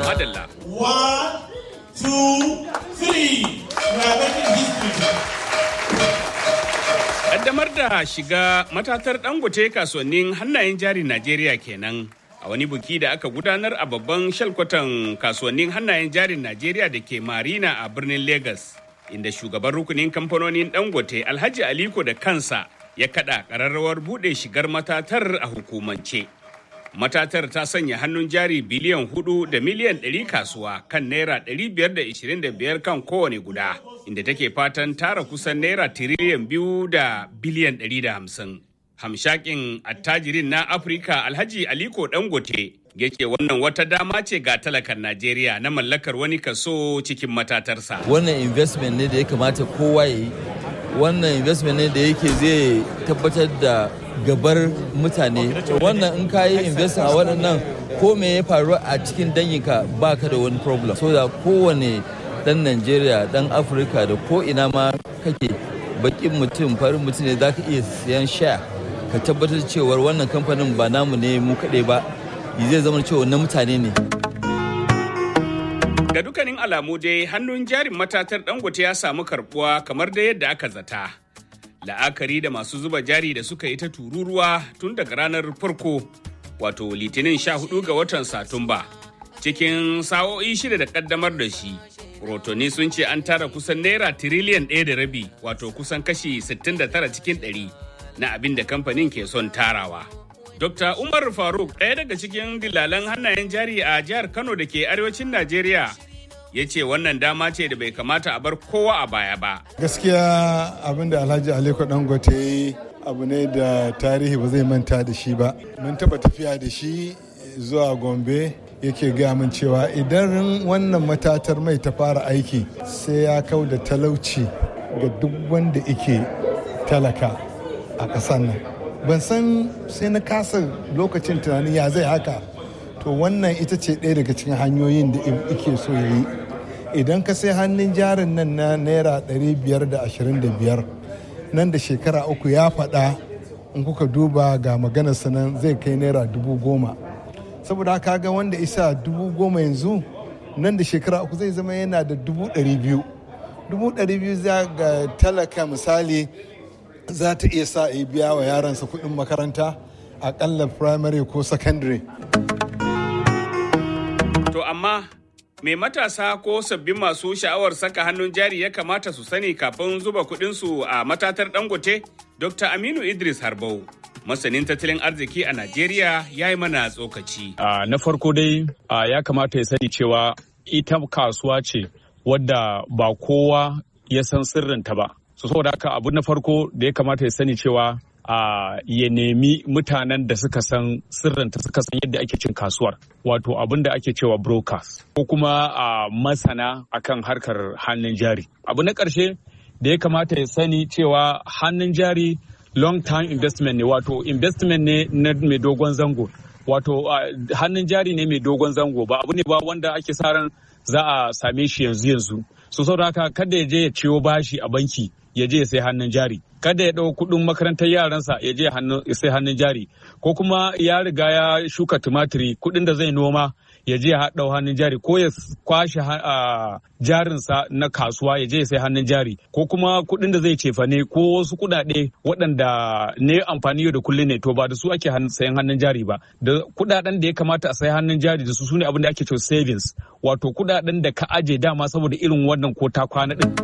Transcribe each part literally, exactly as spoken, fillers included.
Madalla. One, two, three. We are making history. Kaddamar da shiga matatar Dangote kasuwannin hannayen jari Najeriya kenan a wani buki da aka gudanar a babban shalkwatan kasuwannin hannayen jarin Najeriya da ke Marina a birnin Lagos, inda shugaban rukunin kamfanonin Dangote Alhaji Aliko da kansa ya kada kararrawar bude shigar matatar a hukumance. Matatar ta sanya hannun jari biliyan hudu da miliyan ɗari kasuwa kan naira ɗari biyar da ishirin da biyar kan kowane guda, inda take fatan tara kusan naira tiriliyan biyu da biliyan ɗari da hamsin. Hamshakin attajirin na Afirka Alhaji Aliko Dangote yake wannan wata dama ce ga talakan Najeriya na mallakar wani kaso cikin matatarsa. Wannan investment ne da ya kamata kowa ya yi. Wannan investment ne da yake zai tabbatar da gabar mutane. Wannan in ka yi investment a waɗannan ko me ya faru a cikin danginka ba ka da wani problem. So da kowane ɗan Najeriya, ɗan Afirka da ko ina ma kake bakin mutum, farin mutum ne za ka iya siyan share. Ka tabbatar cewar wannan kamfanin ba namu ne mu kaɗai ba, zai zama cewa na mutane ne. Ga dukkanin alamu dai hannun jarin matatar Dangote ya samu karbuwa kamar da yadda aka zata. La'akari da masu zuba jari da suka yi ta tururuwa tun daga ranar farko, wato litinin sha hudu ga watan Satumba. Cikin sa'o'i shida da kaddamar da shi, rotoni sun ce an tara kusan naira tiriliyan ɗaya da rabi, wato kusan kashi sittin da tara cikin ɗari na abin da kamfanin ke son tarawa. Dokta Umar Faruk, ɗaya daga cikin dillalan hannayen jari a jihar Kano da ke arewacin Najeriya, ya ce wannan dama ce da bai kamata a bar kowa a baya ba. Gaskiya abin da Alhaji Aliko Dangote ya yi abu ne da tarihi ba zai manta da shi ba. Mun taɓa tafiya da shi zuwa Gombe, yake gaya min cewa idan wannan matatar mai ta fara aiki sai ya kau da talauci ga duk wanda yake talaka a ƙasar nan. Ban san sai na kasa lokacin tunanin ya zai haka. To wannan ita ce ɗaya daga cikin hanyoyin da ike so ya yi. Idan ka sai hannun jarin nan na naira ɗari biyar da ashirin da biyar nan da shekara uku ya faɗa in kuka duba ga maganarsa nan zai kai naira dubu goma. Saboda haka ga wanda isa dubu goma yanzu nan da shekara uku zai zama yana da dubu ɗari biyu. Dubu ɗari biyu za ga talaka misali za ta iya sa a biya wa yaransa kuɗin makaranta aƙalla primary ko secondary. To amma me matasa ko sabbin masu sha'awar saka hannun jari ya kamata su sani kafin zuba kuɗinsu a matatar Dangote? Dokta Aminu Idris Harbau, masanin tattalin arziki a Najeriya, ya yi mana tsokaci. Uh, na farko dai uh, ya kamata ya sani cewa ita kasuwa ce wadda ba kowa ya san sirrinta ba. So saboda haka abu na farko da ya kamata ya sani cewa Uh, ya nemi mutanen da suka san sirrinta, suka san yadda ake cin kasuwar, wato abin da ake cewa brokers ko kuma uh, masana akan harkar hannun jari. Abu na ƙarshe da ya kamata ya sani cewa hannun jari long term investment ne, wato investment ne na mai dogon zango, wato uh, hannun jari ne mai dogon zango, ba abu ne ba wanda ake sa ran za a same shi yanzu yanzu. So saboda haka kada ya je ya ciwo bashi a banki ya je ya sai hannun jari, kada ya ɗau kuɗin makarantar yaransa ya je ya sai hannun jari, ko kuma ya riga ya shuka tumatiri kuɗin da zai noma ya je ya ɗau hannun jari, ko ya kwashe jarinsa na kasuwa ya je ya sai hannun jari, ko kuma kuɗin da zai cefane ko wasu kuɗaɗe waɗanda ne amfani yau da kullum ne, to ba da su ake sayan hannun jari ba. Da kuɗaɗen da ya kamata a sai hannun jari da su su ne abin da ake cewa savings, wato kuɗaɗen da ka aje dama saboda irin wannan ko ta kwana ɗin.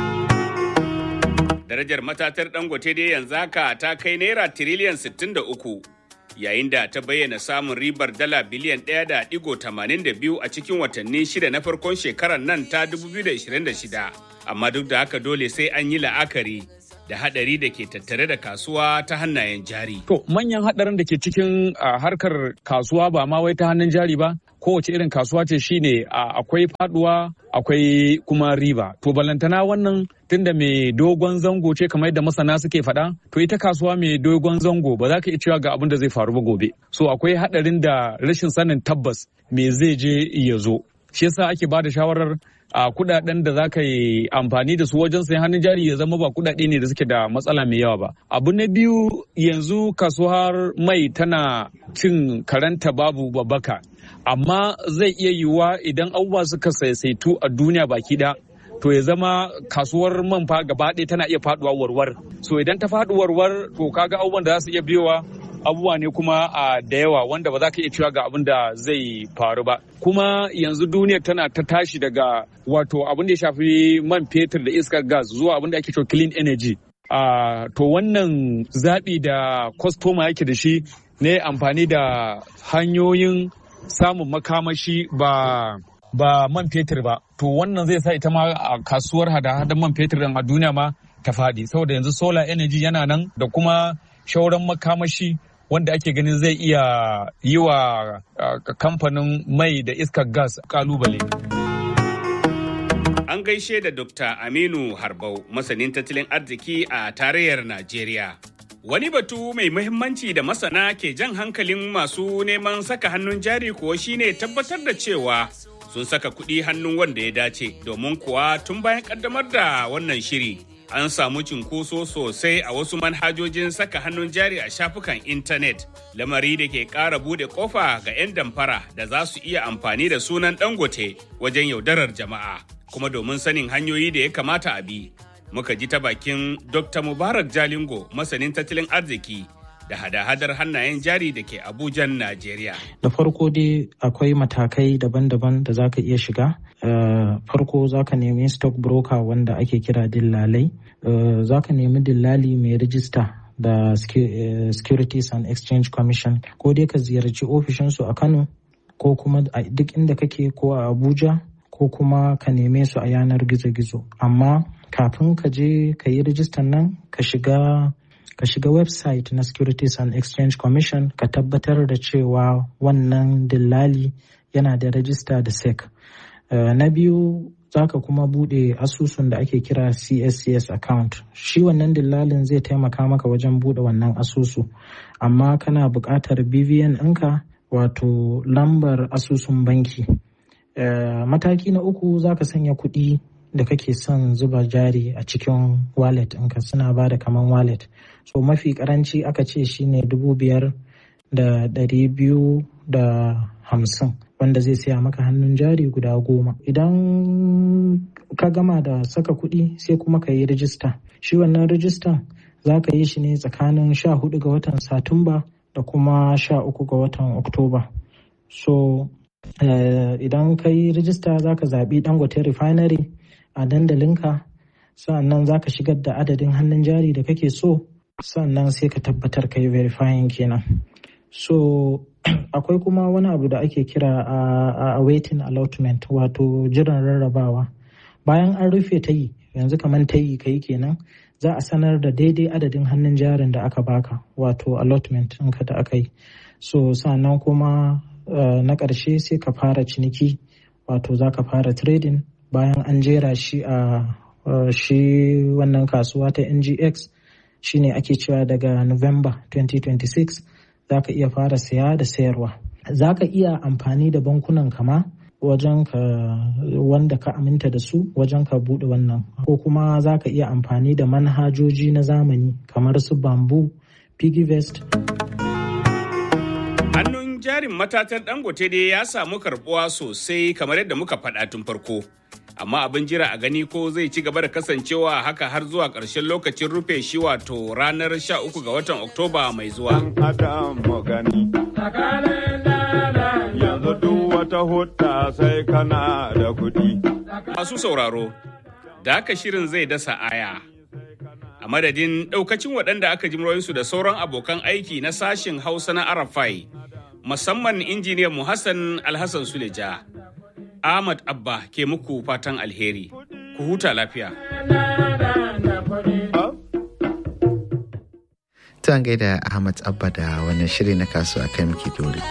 Darajar matatar Dangote dai yanzu haka ta kai naira tiriliyan sittin da uku, yayin da ta bayyana samun ribar dala biliyan ɗaya da ɗigo tamanin da biyu a cikin watanni shida na farkon shekarar nan ta dubu biyu da ishirin da shida. Amma duk da haka dole sai an yi la'akari da haɗari da ke tattare da kasuwa ta hannayen jari. To manyan haɗarin da ke cikin uh, harkar kasuwa ba ma wai ta hannun jari ba, kowace irin kasuwa ce shine uh, akwai faduwa akwai kuma riba. To balantana wannan tunda mai dogon zango ce kamar yadda masana suke faɗa, to ita kasuwa mai dogon zango ba za ka iya cewa ga abin da zai faru ba gobe. So akwai haɗarin da rashin sanin tabbas me zai je ya zo. Shi yasa ake ba da shawarar a kudaden da za ka yi amfani da su wajen sayan hannun jari ya zama ba kudade ne da suke da matsala mai yawa ba. Abu na biyu, yanzu kasuwar mai tana cin karanta babu babbaka. amma zai iya yiwuwa idan abubuwa suka saisaitu a duniya baki ɗaya to ya zama kasuwar man fa gaba ɗaya tana iya faduwa warwar. So idan ta faɗi warwar to kaga abubuwan da za su iya biyowa abubuwa ne kuma a da yawa wanda ba za ka iya cewa ga abin da zai faru ba. Kuma yanzu duniya tana ta tashi daga wato abin da ya shafi man fetur da iskar gas zuwa abin da ake cewa clean energy. Uh, to wannan zaɓi da kwastoma yake da shi ne amfani da hanyoyin samun makamashi ba ba man fetur ba, to wannan zai sa ita ma a kasuwar hada-hadan man fetur din a duniya ma ta faɗi, saboda yanzu solar energy yana nan da kuma shauran makamashi wanda ake ganin zai iya yi wa kamfanin mai da iskar gas kalubale. An gaishe da Dokta Aminu Harbau, masanin tattalin arziki a tarayyar Najeriya. Wani batu mai muhimmanci da masana ke jan hankalin masu neman saka hannun jari kuwa shine tabbatar da cewa sun saka kuɗi hannun wanda ya dace, domin kuwa tun bayan ƙaddamar da wannan shiri an samu cinkoso sosai a wasu manhajojin saka hannun jari a shafukan intanet, lamari da ke ƙara buɗe ƙofa ga 'yan damfara da za su iya amfani da sunan Dangote wajen yaudarar jama'a. Kuma domin sanin hanyoyi da ya kamata a bi, muka ji ta bakin Dokta Mubarak Jalingo, masanin tattalin arziki da hada-hadar hannayen jari da ke Abujan, Najeriya. Da farko dai akwai matakai daban-daban da za ka iya shiga. Uh, farko za ka nemi stock broker wanda ake kira dillalai. Uh, za ka nemi dillali mai rijista da Securities and Exchange Commission. Ko dai ka ziyarci ofishinsu a Kano ko kuma a duk inda kake ko a Abuja, ko kuma ka neme su a yanar gizo-gizo. Amma kafin ka je ka yi rijistan nan ka shiga ka shiga website na Securities and Exchange Commission ka tabbatar da cewa wannan dillali yana da rajista da S E C. Uh, na biyu za ka kuma bude asusun da ake kira C S C S account. Shi wannan dillalin zai taimaka maka wajen bude wannan asusu, amma kana buƙatar B V N ɗinka, wato lambar asusun banki. Uh, mataki na uku za ka sanya kuɗi da kake son zuba jari a cikin wallet ɗinka, suna ba da kaman wallet. So mafi karanci aka ce shine dubu biyar da ɗari biyu da hamsin, wanda zai siya maka hannun jari guda goma. Idan ka gama da saka kuɗi sai kuma ka yi rijista. Shi wannan rijistan za ka yi shi ne tsakanin sha hudu ga watan Satumba da kuma sha uku ga watan Oktoba. So uh, idan ka yi rijista za ka zaɓi Dangote Refinery a dandalinka, sannan za ka shigar da adadin hannun jari da kake so, sannan sai ka tabbatar ka yi verifying kenan. So akwai kuma wani abu da ake kira a uh, waiting allotment, wato jiran rarrabawa. Bayan an rufe ta yi, yanzu kamar ta yi ka yi kenan, za a sanar da daidai adadin hannun jarin da aka baka, wato allotment ɗinka da aka yi. So sannan kuma uh, na ƙarshe sai ka fara ciniki, wato za ka fara trading. Bayan an jera shi a uh, shi wannan kasuwa ta N G X, shine ake cewa daga November twenty twenty-six za ka iya fara saya da sayarwa. Za ka iya amfani da bankunan kama wajen ka wanda ka aminta da su wajen ka bude wannan, ko kuma za ka iya amfani da manhajoji na zamani kamar su Bamboo, Piggyvest. Hannun jarin matatar Dangote dai ya samu karbuwa sosai kamar yadda muka faɗa tun farko. Amma abin jira a gani ko zai ci gaba da kasancewa haka har zuwa ƙarshen lokacin rufe shi, wato ranar sha uku ga watan Oktoba mai zuwa. Yanzu duk wata hutta sai kana da kuɗi. Masu sauraro, da haka shirin zai dasa aya. A madadin ɗaukacin waɗanda aka ji muryoyinsu da sauran abokan aiki na sashin Hausa na Arafai, musamman injiniyan mu Hassan Alhassan Suleja. Ahmad Abba ke muku fatan alheri. Ku huta lafiya. Ta gaida Ahmad Abba da wannan shiri na kasuwa kai muke dore.